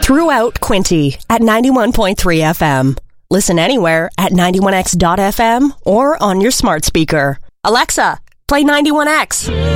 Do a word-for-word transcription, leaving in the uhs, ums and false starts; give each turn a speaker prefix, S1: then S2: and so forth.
S1: throughout Quinte at ninety-one point three F M. Listen anywhere at ninety-one X dot F M or on your smart speaker. Alexa, play ninety-one X.